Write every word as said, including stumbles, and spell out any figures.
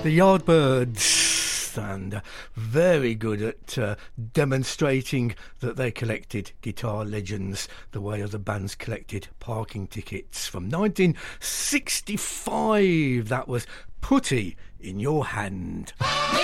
The Yardbirds, and uh, very good at uh, demonstrating that they collected guitar legends the way other bands collected parking tickets. From nineteen sixty-five, that was Putty in Your Hand.